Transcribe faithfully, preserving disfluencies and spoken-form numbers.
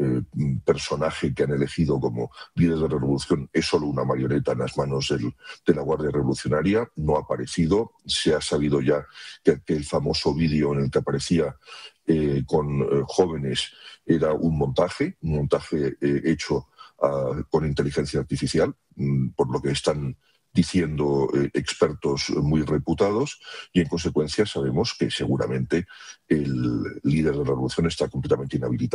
eh, personaje que han elegido como líder de la revolución es solo una marioneta en las manos del, de la Guardia Revolucionaria, no ha aparecido. Se ha sabido ya que, que el famoso vídeo en el que aparecía eh, con eh, jóvenes era un montaje, un montaje eh, hecho uh, con inteligencia artificial, mm, por lo que están diciendo eh, expertos muy reputados, y en consecuencia sabemos que seguramente el líder de la revolución está completamente inhabilitado.